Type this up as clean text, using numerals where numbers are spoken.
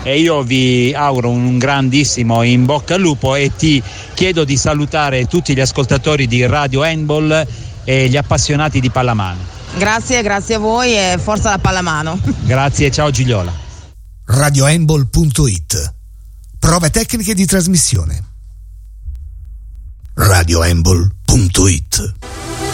e io vi auguro un grandissimo in bocca al lupo e ti chiedo di salutare tutti gli ascoltatori di Radio Handball e gli appassionati di pallamano. Grazie a voi e forza la pallamano. Grazie, ciao Gigliola. RadioHandball.it. Prove tecniche di trasmissione. RadioHandball.it.